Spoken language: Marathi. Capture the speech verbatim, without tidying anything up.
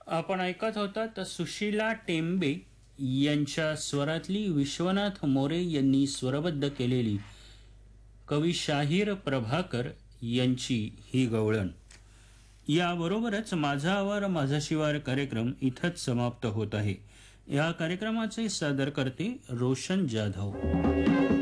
आपण ऐकत होता तर सुशीला टेंबे यांच्या स्वरातली विश्वनाथ मोरे यांनी स्वरबद्ध केलेली कवी शाहीर प्रभाकर यांची ही गवळण. याबरोबरच माझा आवार माझा शिवार कार्यक्रम इथंच समाप्त होत आहे. या कार्यक्रमाचे सादर करते रोशन जाधव.